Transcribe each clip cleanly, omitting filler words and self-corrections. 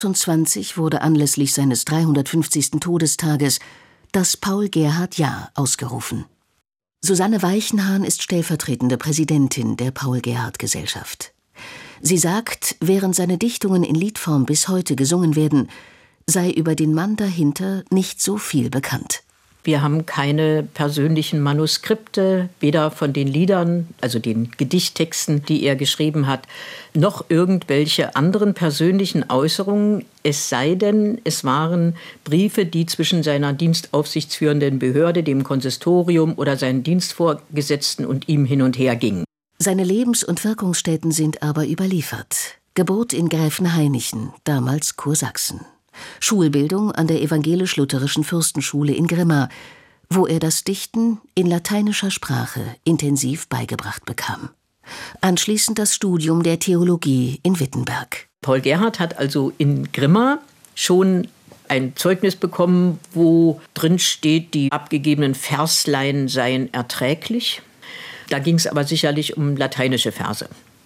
1920 wurde anlässlich seines 350. Todestages das Paul-Gerhardt-Jahr ausgerufen. Susanne Weichenhahn ist stellvertretende Präsidentin der Paul-Gerhardt-Gesellschaft. Sie sagt, während seine Dichtungen in Liedform bis heute gesungen werden, sei über den Mann dahinter nicht so viel bekannt. Wir haben keine persönlichen Manuskripte, weder von den Liedern, also den Gedichttexten, die er geschrieben hat, noch irgendwelche anderen persönlichen Äußerungen. Es sei denn, es waren Briefe, die zwischen seiner dienstaufsichtsführenden Behörde, dem Konsistorium oder seinen Dienstvorgesetzten und ihm hin und her gingen. Seine Lebens- und Wirkungsstätten sind aber überliefert. Geburt in Gräfenhainichen, damals Kursachsen. Schulbildung an der evangelisch-lutherischen Fürstenschule in Grimma, wo er das Dichten in lateinischer Sprache intensiv beigebracht bekam. Anschließend das Studium der Theologie in Wittenberg. Paul Gerhardt hat also in Grimma schon ein Zeugnis bekommen, wo drin steht, die abgegebenen Verslein seien erträglich. Da ging es aber sicherlich um lateinische Verse.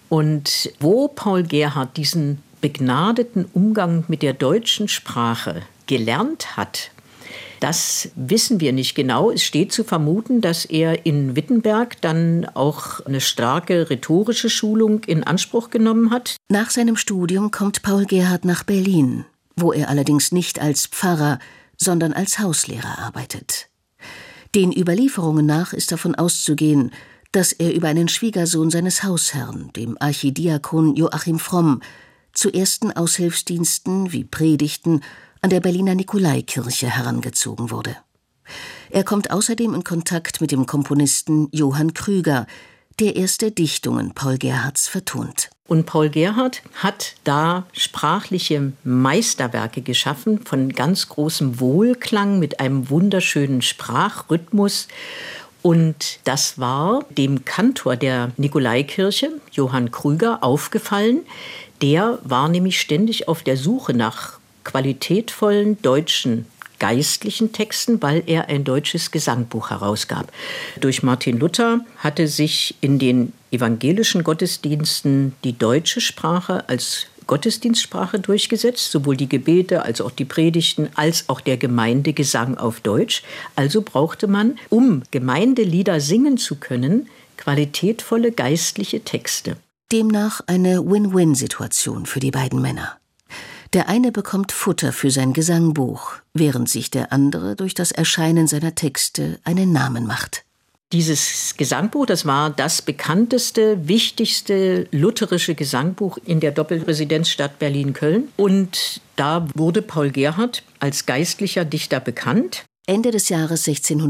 Und wo Paul Gerhardt diesen begnadeten Umgang mit der deutschen Sprache gelernt hat, das wissen wir nicht genau. Es steht zu vermuten, dass er in Wittenberg dann auch eine starke rhetorische Schulung in Anspruch genommen hat. Nach seinem Studium kommt Paul Gerhardt nach Berlin, wo er allerdings nicht als Pfarrer, sondern als Hauslehrer arbeitet. Den Überlieferungen nach ist davon auszugehen, dass er über einen Schwiegersohn seines Hausherrn, dem Archidiakon Joachim Fromm, zu ersten Aushilfsdiensten wie Predigten an der Berliner Nikolaikirche herangezogen wurde. Er kommt außerdem in Kontakt mit dem Komponisten Johann Krüger, der erste Dichtungen Paul Gerhardts vertont. Und Paul Gerhardt hat da sprachliche Meisterwerke geschaffen, von ganz großem Wohlklang mit einem wunderschönen Sprachrhythmus. Und das war dem Kantor der Nikolaikirche, Johann Krüger, aufgefallen. Der war nämlich ständig auf der Suche nach qualitätvollen deutschen geistlichen Texten, weil er ein deutsches Gesangbuch herausgab. Durch Martin Luther hatte sich in den evangelischen Gottesdiensten die deutsche Sprache als Gottesdienstsprache durchgesetzt, sowohl die Gebete als auch die Predigten, als auch der Gemeindegesang auf Deutsch. Also brauchte man, um Gemeindelieder singen zu können, qualitätvolle geistliche Texte. Demnach eine Win-Win-Situation für die beiden Männer. Der eine bekommt Futter für sein Gesangbuch, während sich der andere durch das Erscheinen seiner Texte einen Namen macht. Dieses Gesangbuch, das war das bekannteste, wichtigste lutherische Gesangbuch in der Doppelresidenzstadt Berlin-Köln. Und da wurde Paul Gerhardt als geistlicher Dichter bekannt. Ende des Jahres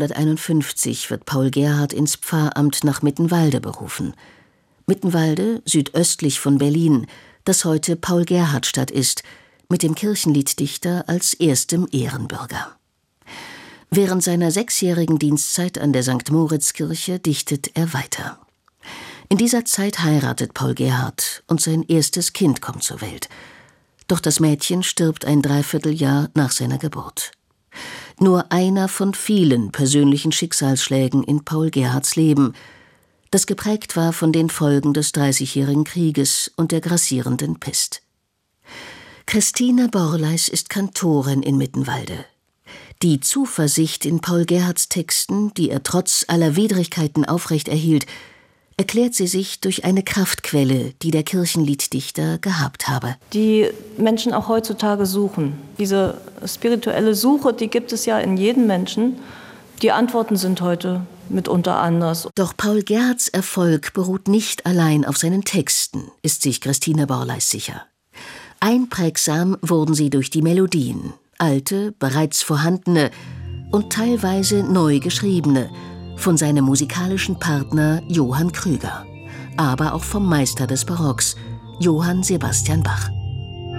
1651 wird Paul Gerhardt ins Pfarramt nach Mittenwalde berufen. Mittenwalde, südöstlich von Berlin, das heute Paul-Gerhardt-Stadt ist, mit dem Kirchenlieddichter als erstem Ehrenbürger. Während seiner 6-jährigen Dienstzeit an der St. Moritz-Kirche dichtet er weiter. In dieser Zeit heiratet Paul Gerhardt und sein erstes Kind kommt zur Welt. Doch das Mädchen stirbt ein Dreivierteljahr nach seiner Geburt. Nur einer von vielen persönlichen Schicksalsschlägen in Paul Gerhardts Leben, das geprägt war von den Folgen des Dreißigjährigen Krieges und der grassierenden Pest. Christine Borleis ist Kantorin in Mittenwalde. Die Zuversicht in Paul Gerhardts Texten, die er trotz aller Widrigkeiten aufrechterhielt, erklärt sie sich durch eine Kraftquelle, die der Kirchenlieddichter gehabt habe. Die Menschen auch heutzutage suchen. Diese spirituelle Suche, die gibt es ja in jedem Menschen. Die Antworten sind heute mitunter anders. Doch Paul Gerhardts Erfolg beruht nicht allein auf seinen Texten, ist sich Christine Borleis sicher. Einprägsam wurden sie durch die Melodien, alte, bereits vorhandene und teilweise neu geschriebene, von seinem musikalischen Partner Johann Krüger, aber auch vom Meister des Barocks, Johann Sebastian Bach.